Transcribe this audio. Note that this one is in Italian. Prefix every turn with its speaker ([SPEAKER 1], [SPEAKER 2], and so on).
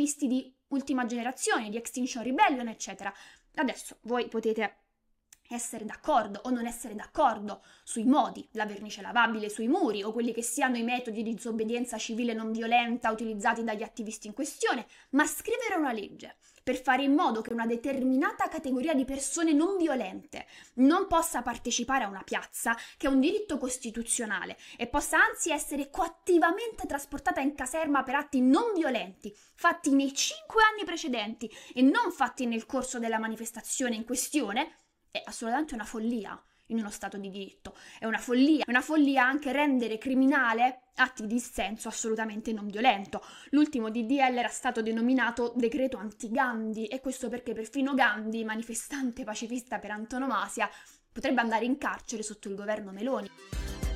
[SPEAKER 1] attivisti di ultima generazione, di Extinction Rebellion, eccetera. Adesso voi potete essere d'accordo o non essere d'accordo sui modi, la vernice lavabile sui muri o quelli che siano i metodi di disobbedienza civile non violenta utilizzati dagli attivisti in questione, ma scrivere una legge per fare in modo che una determinata categoria di persone non violente non possa partecipare a una piazza, che è un diritto costituzionale, e possa anzi essere coattivamente trasportata in caserma per atti non violenti, fatti nei 5 anni precedenti e non fatti nel corso della manifestazione in questione, è assolutamente una follia in uno Stato di diritto. È una follia anche rendere criminale atti di dissenso assolutamente non violento. L'ultimo DDL era stato denominato decreto anti-Gandhi, e questo perché perfino Gandhi, manifestante pacifista per antonomasia, potrebbe andare in carcere sotto il governo Meloni.